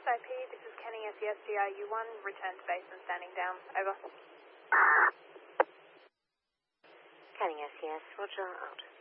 SIP, this is Kenny SES GRU1, return to base and standing down, over. Kenny SES, roger, out.